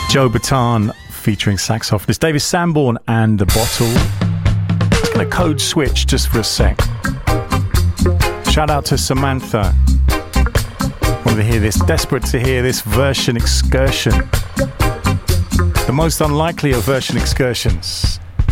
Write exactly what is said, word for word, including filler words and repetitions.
Joe Bataan featuring saxophonist David Sanborn and The Bottle. Just going to code switch just for a sec. Shout out to Samantha. Wanted to hear this, desperate to hear this version excursion. The most unlikely of version excursions.